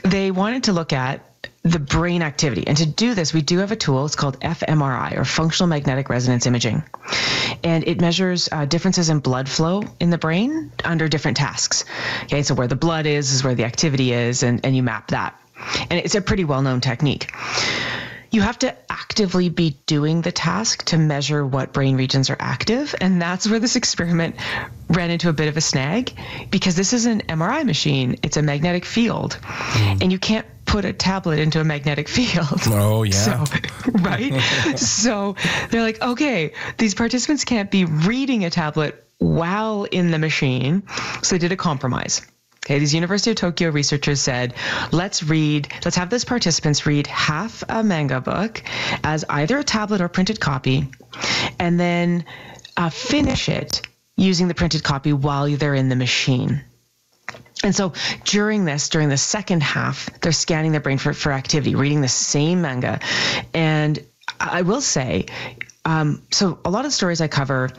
they wanted to look at the brain activity. And to do this, we do have a tool. It's called fMRI, or functional magnetic resonance imaging. And it measures differences in blood flow in the brain under different tasks. Okay, so where the blood is where the activity is, and you map that. And it's a pretty well-known technique. You have to actively be doing the task to measure what brain regions are active. And that's where this experiment ran into a bit of a snag, because this is an MRI machine. It's a magnetic field. And you can't put a tablet into a magnetic field. Oh, yeah. So, right? So they're like, okay, these participants can't be reading a tablet while in the machine. So they did a compromise. Okay, these University of Tokyo researchers said, let's have those participants read half a manga book as either a tablet or printed copy, and then finish it using the printed copy while they're in the machine. And so during the second half, they're scanning their brain for activity, reading the same manga. And I will say, so a lot of the stories I cover,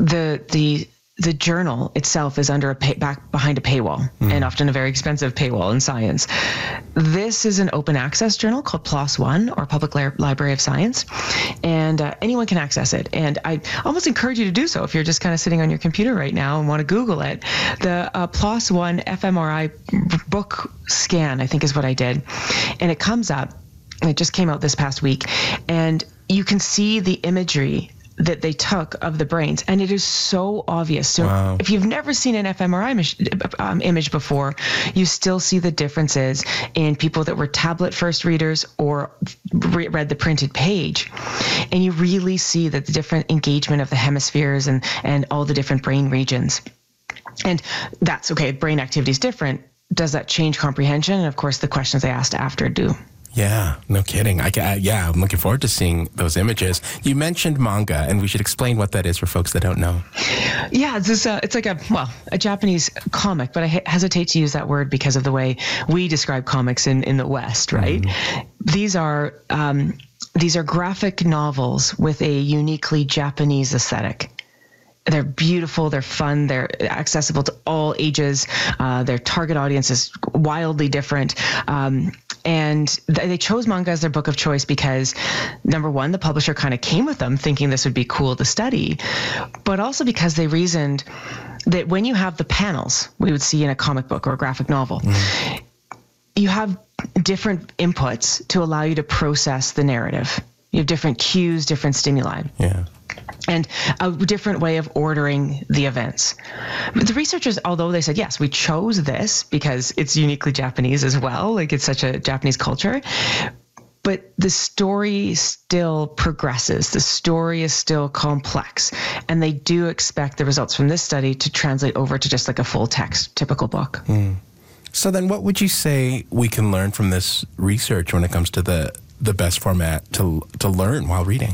the journal itself is under back behind a paywall, and often a very expensive paywall in science. This is an open access journal called PLOS One, or Public Library of Science, and anyone can access it. And I almost encourage you to do so if you're just kind of sitting on your computer right now and want to Google it. The PLOS One fMRI book scan, I think, is what I did, and it comes up. It just came out this past week, and you can see the imagery that they took of the brains, and it is so obvious. So if you've never seen an fMRI image before, you still see the differences in people that were tablet first readers or read the printed page. And you really see that the different engagement of the hemispheres and all the different brain regions. And that's okay. Brain activity is different. Does that change comprehension? And of course, the questions they asked after do. Yeah, no kidding. I'm looking forward to seeing those images. You mentioned manga, and we should explain what that is for folks that don't know. Yeah, it's like a Japanese comic, but I hesitate to use that word because of the way we describe comics in the West, right? These are graphic novels with a uniquely Japanese aesthetic. They're beautiful, they're fun, they're accessible to all ages. Their target audience is wildly different. And they chose manga as their book of choice because, number one, the publisher kind of came with them thinking this would be cool to study, but also because they reasoned that when you have the panels we would see in a comic book or a graphic novel, you have different inputs to allow you to process the narrative. You have different cues, different stimuli. Yeah. And a different way of ordering the events. The researchers, although they said, yes, we chose this because it's uniquely Japanese as well, like it's such a Japanese culture, but the story still progresses. The story is still complex. And they do expect the results from this study to translate over to just like a full text, typical book. So then what would you say we can learn from this research when it comes to the best format to learn while reading?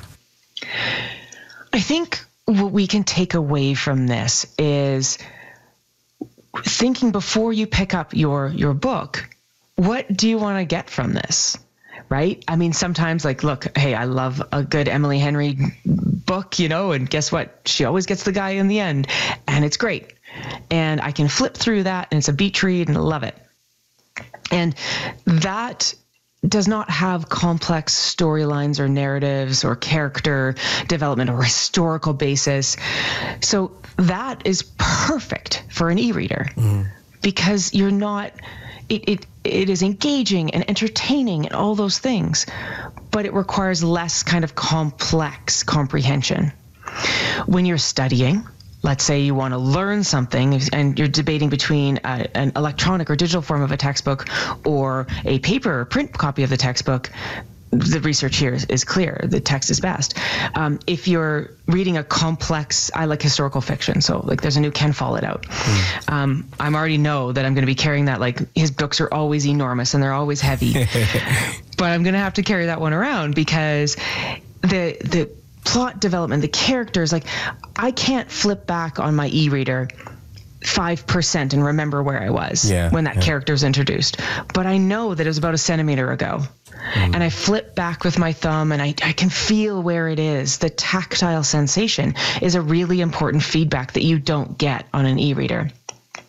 I think what we can take away from this is thinking before you pick up your book, what do you want to get from this? Right? I mean, sometimes like, look, hey, I love a good Emily Henry book, and guess what? She always gets the guy in the end, and it's great. And I can flip through that, and it's a beach read, and I love it. And that does not have complex storylines or narratives or character development or historical basis. So that is perfect for an e-reader because you're not, it is engaging and entertaining and all those things, but it requires less kind of complex comprehension. When you're studying, let's say you want to learn something and you're debating between an electronic or digital form of a textbook or a paper or print copy of the textbook, the research here is clear. The text is best. If you're reading a complex, I like historical fiction. So like there's a new Ken Follett out. I already know that I'm going to be carrying that. Like his books are always enormous and they're always heavy, but I'm going to have to carry that one around because the plot development, the characters, like I can't flip back on my e-reader 5% and remember where I was when that character was introduced. But I know that it was about a centimeter ago. And I flip back with my thumb and I can feel where it is. The tactile sensation is a really important feedback that you don't get on an e-reader.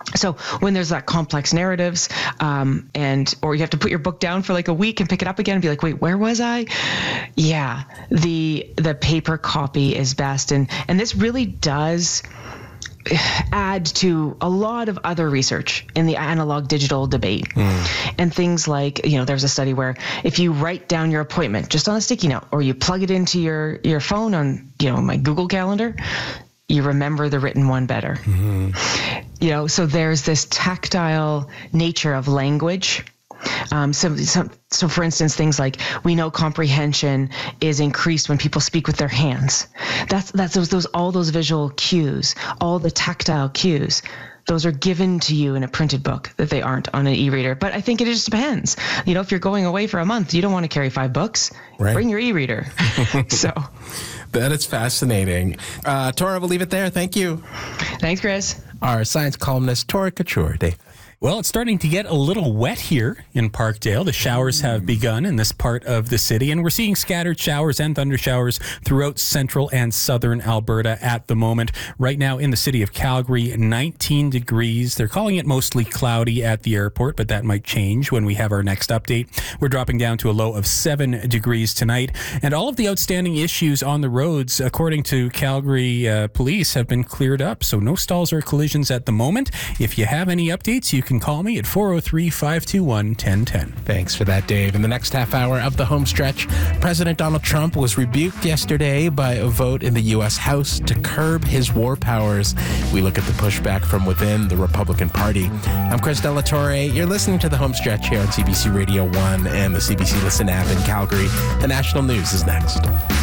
So when there's that complex narratives, or you have to put your book down for like a week and pick it up again and be like, wait, where was I? Yeah, the paper copy is best. And this really does add to a lot of other research in the analog digital debate. And things like, there's a study where if you write down your appointment just on a sticky note, or you plug it into your phone on, my Google Calendar, you remember the written one better. So there's this tactile nature of language. So for instance, things like, we know comprehension is increased when people speak with their hands. That's all those visual cues, all the tactile cues. Those are given to you in a printed book that they aren't on an e-reader. But I think it just depends. If you're going away for a month, you don't want to carry 5 books. Right. Bring your e-reader. So that is fascinating. Tora, we'll leave it there. Thank you. Thanks, Chris. Our science columnist, Tora Couture. Dave. Well, it's starting to get a little wet here in Parkdale. The showers have begun in this part of the city, and we're seeing scattered showers and thunder showers throughout central and southern Alberta at the moment. Right now in the city of Calgary, 19 degrees. They're calling it mostly cloudy at the airport, but that might change when we have our next update. We're dropping down to a low of 7 degrees tonight, and all of the outstanding issues on the roads, according to Calgary police, have been cleared up. So no stalls or collisions at the moment. If you have any updates, you can call me at 403-521-1010. Thanks for that, Dave. In the next half hour of the home stretch, President Donald Trump was rebuked yesterday by a vote in the U.S. House to curb his war powers. We look at the pushback from within the Republican Party. I'm Chris Delatorre. You're listening to the home stretch here on CBC Radio 1 and the CBC Listen app in Calgary. The national news is next.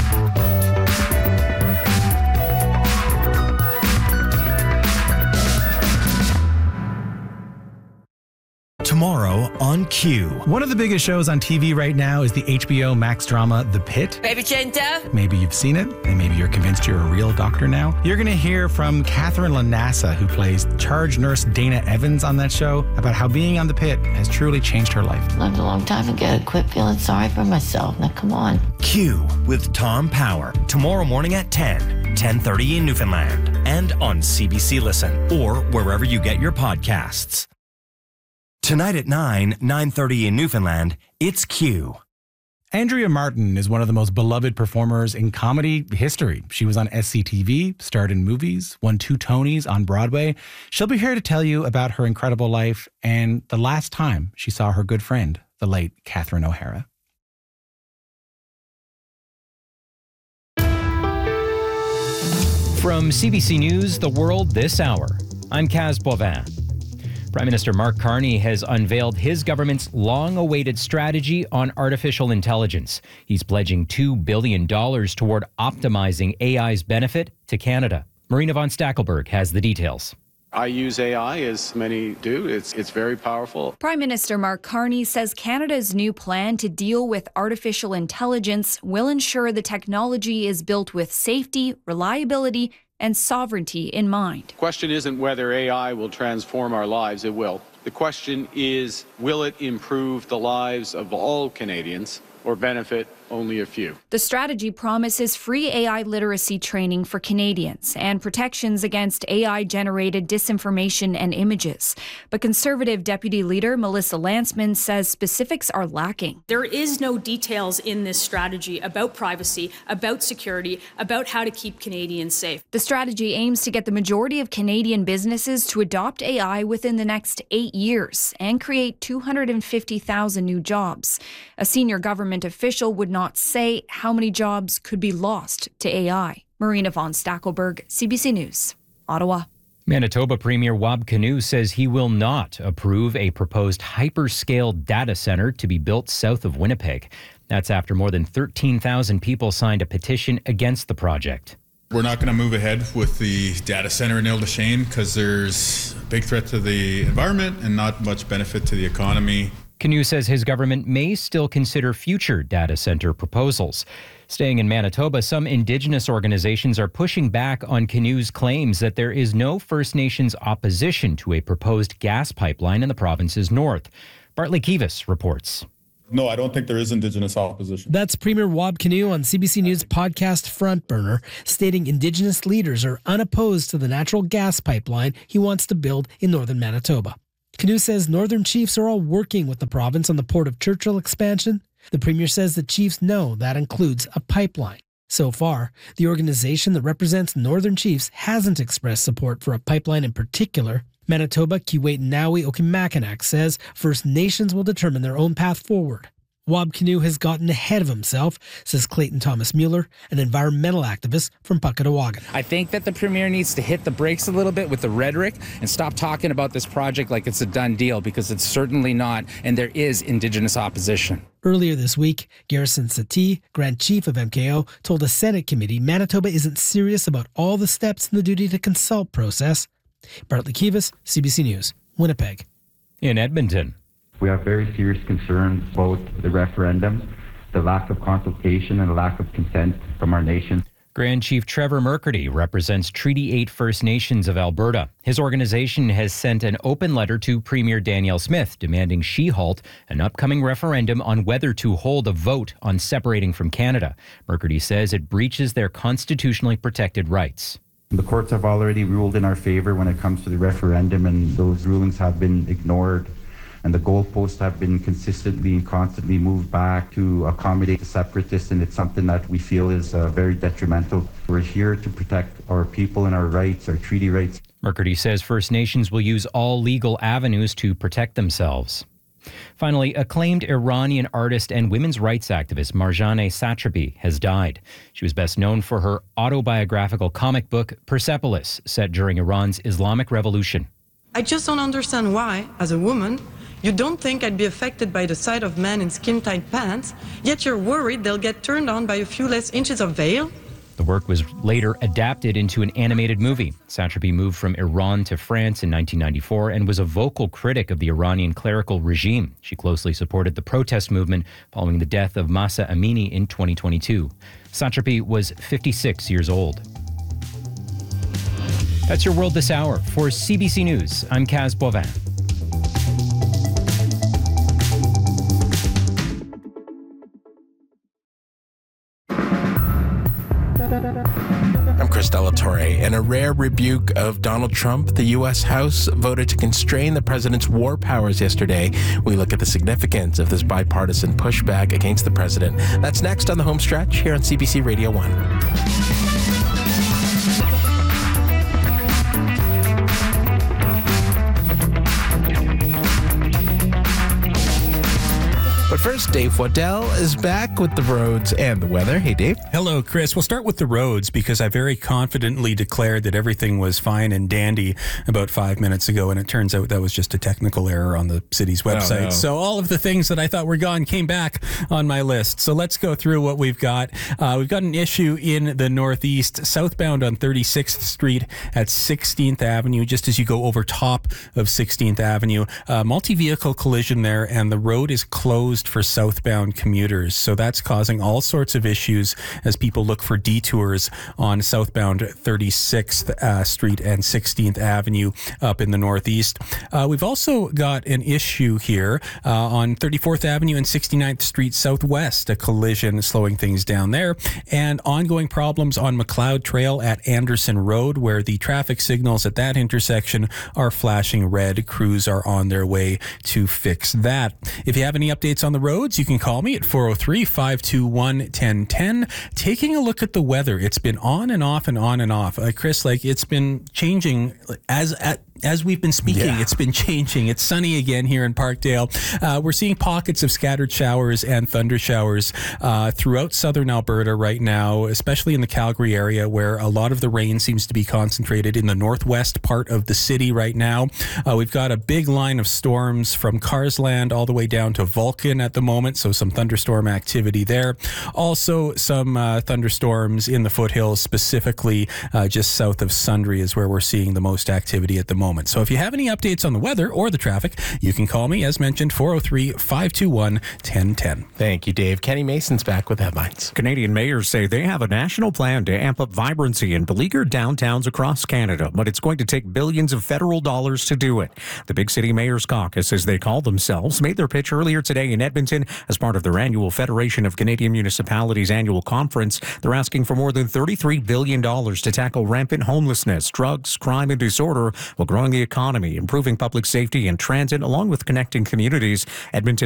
Tomorrow on Q. One of the biggest shows on TV right now is the HBO Max drama, The Pit. Baby Chinta. Maybe you've seen it, and maybe you're convinced you're a real doctor now. You're going to hear from Catherine Lanassa, who plays charge nurse Dana Evans on that show, about how being on The Pit has truly changed her life. Lived a long time ago. Quit feeling sorry for myself. Now, come on. Q with Tom Power. Tomorrow morning at 10, 10:30 in Newfoundland, and on CBC Listen, or wherever you get your podcasts. Tonight at 9, 9:30 in Newfoundland, it's Q. Andrea Martin is one of the most beloved performers in comedy history. She was on SCTV, starred in movies, won 2 Tonys on Broadway. She'll be here to tell you about her incredible life and the last time she saw her good friend, the late Catherine O'Hara. From CBC News, The World This Hour, I'm Kaz Boivin. Prime Minister Mark Carney has unveiled his government's long-awaited strategy on artificial intelligence. He's pledging $2 billion toward optimizing AI's benefit to Canada. Marina von Stackelberg has the details. I use AI, as many do. It's very powerful. Prime Minister Mark Carney says Canada's new plan to deal with artificial intelligence will ensure the technology is built with safety, reliability, and sovereignty in mind. The question isn't whether AI will transform our lives. It will. The question is, will it improve the lives of all Canadians or benefit only a few? The strategy promises free AI literacy training for Canadians and protections against AI-generated disinformation and images. But Conservative Deputy Leader Melissa Lantsman says specifics are lacking. There is no details in this strategy about privacy, about security, about how to keep Canadians safe. The strategy aims to get the majority of Canadian businesses to adopt AI within the next 8 years and create 250,000 new jobs. A senior government official would not say how many jobs could be lost to AI. Marina von Stackelberg, CBC News, Ottawa. Manitoba Premier Wab Kinew says he will not approve a proposed hyperscale data center to be built south of Winnipeg. That's after more than 13,000 people signed a petition against the project. We're not going to move ahead with the data center in Ile-des-Chênes because there's a big threat to the environment and not much benefit to the economy. Kinew says his government may still consider future data center proposals. Staying in Manitoba, some Indigenous organizations are pushing back on Kinew's claims that there is no First Nations opposition to a proposed gas pipeline in the province's north. Bartley Kivas reports. No, I don't think there is Indigenous opposition. That's Premier Wab Kinew on CBC News podcast Front Burner, stating Indigenous leaders are unopposed to the natural gas pipeline he wants to build in northern Manitoba. Kinew says Northern Chiefs are all working with the province on the Port of Churchill expansion. The Premier says the Chiefs know that includes a pipeline. So far, the organization that represents Northern Chiefs hasn't expressed support for a pipeline in particular. Manitoba Keewatin Okimakanak says First Nations will determine their own path forward. Wab Kinew has gotten ahead of himself, says Clayton Thomas Mueller, an environmental activist from Puckatawagan. I think that the Premier needs to hit the brakes a little bit with the rhetoric and stop talking about this project like it's a done deal, because it's certainly not, and there is Indigenous opposition. Earlier this week, Garrison Satie, Grand Chief of MKO, told a Senate committee Manitoba isn't serious about all the steps in the duty to consult process. Bartley Kivas, CBC News, Winnipeg. In Edmonton, we have very serious concerns about the referendum, the lack of consultation and the lack of consent from our nation. Grand Chief Trevor Mercurdy represents Treaty 8 First Nations of Alberta. His organization has sent an open letter to Premier Danielle Smith demanding she halt an upcoming referendum on whether to hold a vote on separating from Canada. Mercurdy says it breaches their constitutionally protected rights. The courts have already ruled in our favor when it comes to the referendum, and those rulings have been ignored. And the goalposts have been consistently and constantly moved back to accommodate the separatists, and it's something that we feel is very detrimental. We're here to protect our people and our rights, our treaty rights. Mercurdy says First Nations will use all legal avenues to protect themselves. Finally, acclaimed Iranian artist and women's rights activist Marjane Satrapi has died. She was best known for her autobiographical comic book Persepolis, set during Iran's Islamic Revolution. I just don't understand why, as a woman, you don't think I'd be affected by the sight of men in skin-tight pants, yet you're worried they'll get turned on by a few less inches of veil? The work was later adapted into an animated movie. Satrapi moved from Iran to France in 1994 and was a vocal critic of the Iranian clerical regime. She closely supported the protest movement following the death of Mahsa Amini in 2022. Satrapi was 56 years old. That's your world this hour. For CBC News, I'm Kaz Boivin. I'm Chris Delatorre. In a rare rebuke of Donald Trump, the U.S. House voted to constrain the president's war powers yesterday. We look at the significance of this bipartisan pushback against the president. That's next on the home stretch here on CBC Radio 1. But first, Dave Waddell is back with the roads and the weather. Hey, Dave. Hello, Chris. We'll start with the roads because I very confidently declared that everything was fine and dandy about 5 minutes ago, and it turns out that was just a technical error on the city's website. Oh, no. So all of the things that I thought were gone came back on my list. So let's go through what we've got. We've got an issue in the Northeast, southbound on 36th Street at 16th Avenue, just as you go over top of 16th Avenue. Multi-vehicle collision there, and the road is closed for southbound commuters. So that's causing all sorts of issues as people look for detours on southbound 36th Street and 16th Avenue up in the Northeast. We've also got an issue here on 34th Avenue and 69th Street Southwest, a collision slowing things down there, and ongoing problems on McLeod Trail at Anderson Road, where the traffic signals at that intersection are flashing red. Crews are on their way to fix that. If you have any updates on the roads, you can call me at 403-521-1010. Taking a look at the weather, it's been on and off and on and off. Chris, it's been changing as we've been speaking. Yeah. It's been changing. It's sunny again here in Parkdale. We're seeing pockets of scattered showers and thunder showers throughout southern Alberta right now, especially in the Calgary area, where a lot of the rain seems to be concentrated in the northwest part of the city right now. We've got a big line of storms from Carsland all the way down to Vulcan at the moment, so some thunderstorm activity there. Also, some thunderstorms in the foothills, specifically just south of Sundre is where we're seeing the most activity at the moment. moment. So if you have any updates on the weather or the traffic, you can call me, as mentioned, 403-521-1010. Thank you, Dave. Kenny Mason's back with headlines. Canadian mayors say they have a national plan to amp up vibrancy in beleaguered downtowns across Canada, but it's going to take billions of federal dollars to do it. The Big City Mayors Caucus, as they call themselves, made their pitch earlier today in Edmonton as part of their annual Federation of Canadian Municipalities annual conference. They're asking for more than $33 billion to tackle rampant homelessness, drugs, crime, and disorder while growing the economy, improving public safety and transit, along with connecting communities. Edmonton